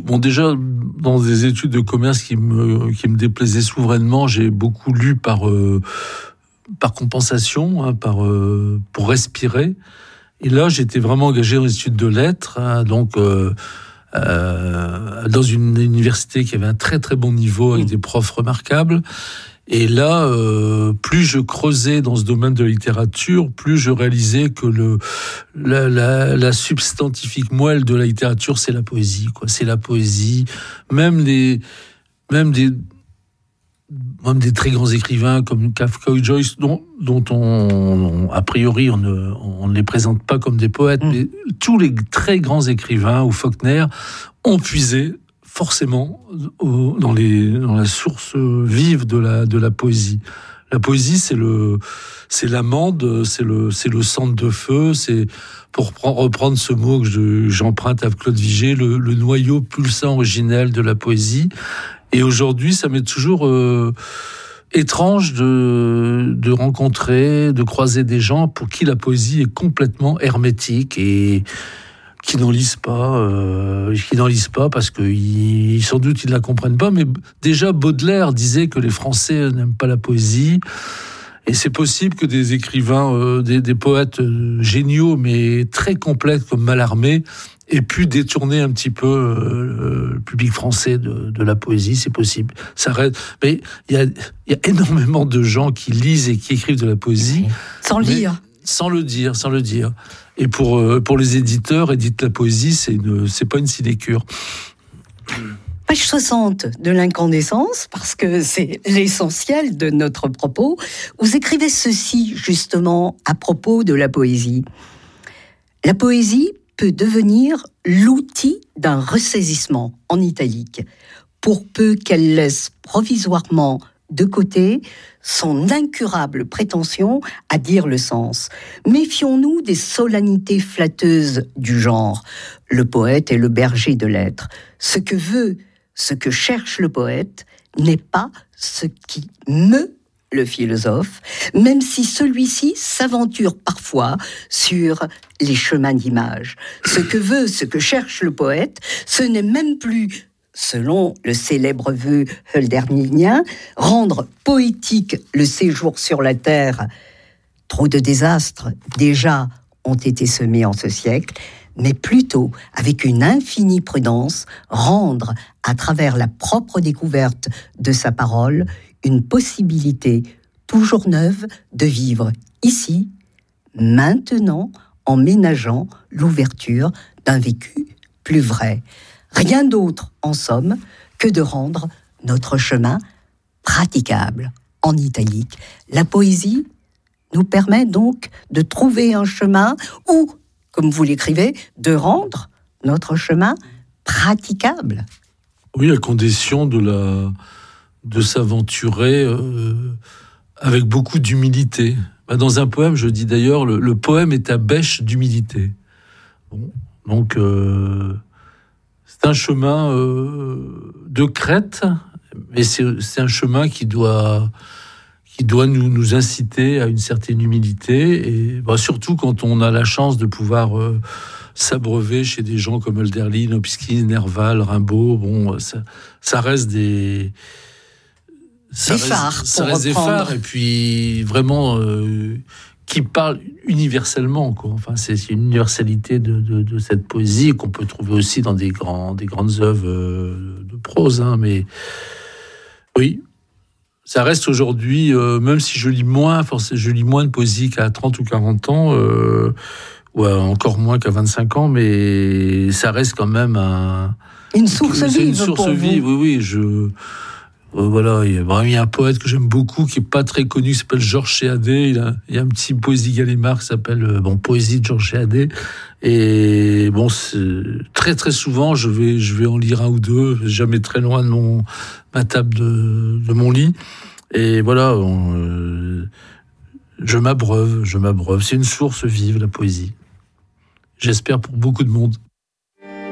Bon, déjà, dans des études de commerce qui me déplaisaient souverainement, j'ai beaucoup lu par compensation, hein, pour respirer. Et là, j'étais vraiment engagé dans les études de lettres, hein, donc dans une université qui avait un très très bon niveau avec des profs remarquables. Et là, plus je creusais dans ce domaine de la littérature, plus je réalisais que la substantifique moelle de la littérature, c'est la poésie, quoi. C'est la poésie. Même des très grands écrivains comme Kafka ou Joyce, dont on a priori on ne les présente pas comme des poètes, mais tous les très grands écrivains ou Faulkner ont puisé forcément dans la source vive de la poésie. La poésie, c'est l'amande, c'est le centre de feu, c'est, pour reprendre ce mot que j'emprunte à Claude Vigée, le noyau pulsant originel de la poésie. Et aujourd'hui, ça m'est toujours étrange de rencontrer, de croiser des gens pour qui la poésie est complètement hermétique et qui n'en lisent pas parce que sans doute ils ne la comprennent pas. Mais déjà Baudelaire disait que les Français n'aiment pas la poésie. Et c'est possible que des écrivains, des poètes géniaux mais très complexes comme Mallarmé aient pu détourner un petit peu le public français de la poésie. C'est possible. Ça reste. Mais il y a énormément de gens qui lisent et qui écrivent de la poésie sans le dire. Et pour les éditeurs, édite la poésie, c'est pas une sinécure. Page 60 de l'incandescence, parce que c'est l'essentiel de notre propos. Vous écrivez ceci, justement, à propos de la poésie. La poésie peut devenir l'outil d'un ressaisissement, en italique, pour peu qu'elle laisse provisoirement de côté son incurable prétention à dire le sens. Méfions-nous des solennités flatteuses du genre. Le poète est le berger de l'être. Ce que cherche le poète n'est pas ce qui meut le philosophe, même si celui-ci s'aventure parfois sur les chemins d'image. Ce que cherche le poète, ce n'est même plus, selon le célèbre vœu hölderlinien, rendre poétique le séjour sur la terre. Trop de désastres déjà ont été semés en ce siècle, mais plutôt, avec une infinie prudence, rendre, à travers la propre découverte de sa parole, une possibilité toujours neuve de vivre ici, maintenant, en ménageant l'ouverture d'un vécu plus vrai. Rien d'autre, en somme, que de rendre notre chemin praticable. En italique, la poésie nous permet donc de trouver un chemin ou, comme vous l'écrivez, de rendre notre chemin praticable. Oui, à condition de s'aventurer avec beaucoup d'humilité. Dans un poème, je dis d'ailleurs, le poème est à bêche d'humilité. Bon, donc, c'est un chemin de crête, mais c'est un chemin qui doit nous inciter à une certaine humilité, et surtout quand on a la chance de pouvoir s'abreuver chez des gens comme Hölderlin, Opsky, Nerval, Rimbaud. Bon, ça reste des phares, et puis vraiment qui parlent universellement, quoi. Enfin, c'est une universalité de cette poésie qu'on peut trouver aussi dans des grandes œuvres de prose, hein, mais oui. Ça reste aujourd'hui, même si je lis moins de poésie qu'à 30 ou 40 ans, ou encore moins qu'à 25 ans, mais ça reste quand même une source vive. C'est une source vive, oui. Voilà, il y a un poète que j'aime beaucoup, qui est pas très connu, qui s'appelle Georges Chéadé. Il y a un petit Poésie Gallimard qui s'appelle Poésie de Georges Chéadé. Et bon, très très souvent, je vais en lire un ou deux, jamais très loin de ma table de mon lit. Et voilà, je m'abreuve. C'est une source vive, la poésie. J'espère pour beaucoup de monde.